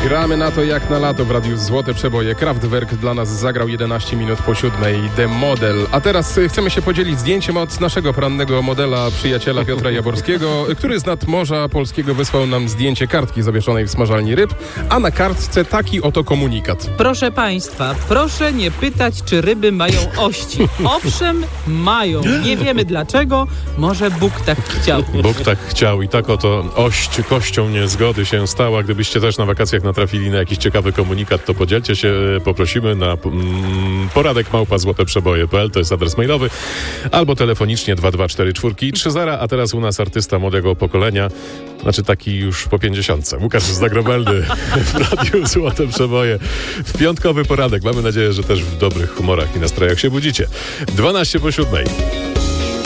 Gramy na to jak na lato w Radiu Złote Przeboje. Kraftwerk dla nas zagrał 11 minut po 7. The Model. A teraz chcemy się podzielić zdjęciem od naszego porannego modela, przyjaciela Piotra Jaworskiego, który z nad Morza Polskiego wysłał nam zdjęcie kartki zawieszonej w smażalni ryb, a na kartce taki oto komunikat. Proszę Państwa, proszę nie pytać, czy ryby mają ości. Owszem, mają. Nie wiemy dlaczego. Może Bóg tak chciał. Bóg tak chciał i tak oto ość kością niezgody się stała. Gdybyście też na wakacjach natrafili na jakiś ciekawy komunikat, to podzielcie się, poprosimy na poradek@złoteprzeboje.pl, to jest adres mailowy, albo telefonicznie 224430, a teraz u nas artysta młodego pokolenia, znaczy taki już po 50. Łukasz Zagrobelny w Radiu Złote Przeboje. W piątkowy poranek. Mamy nadzieję, że też w dobrych humorach i nastrojach się budzicie. 12 po 7.